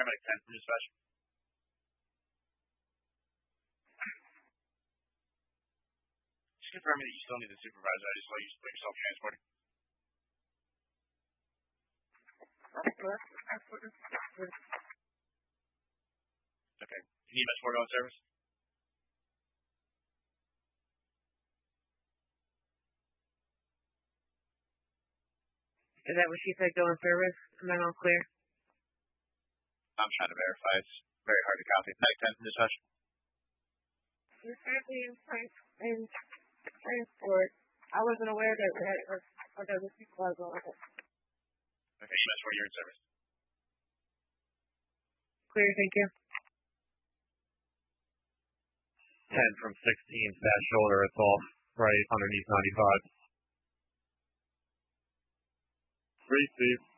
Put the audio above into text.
Paramedic 10 from dispatch. Just confirming that you still need the supervisor. I just saw you split yourself transporting. Okay. You need much more on service? Is that what she said, go in service? Am I all clear? I'm trying to verify. It's very hard to copy. Medic 10 from dispatch. You're currently in transport. I wasn't aware that we had the supervisor on it. Okay, you mentioned where you're in service. Clear, thank you. 10 from 16, bad shoulder assault, right underneath 95. Receive.